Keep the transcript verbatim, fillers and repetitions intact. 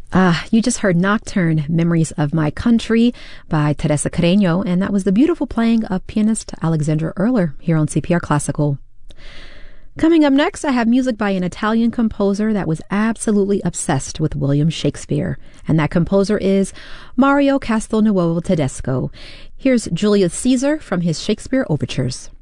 Ah, you just heard Nocturne, Memories of My Country by Teresa Carreño, and that was the beautiful playing of pianist Alexandra Erler here on C P R Classical. Coming up next, I have music by an Italian composer that was absolutely obsessed with William Shakespeare, and that composer is Mario Castelnuovo Tedesco. Here's Julius Caesar from his Shakespeare Overtures.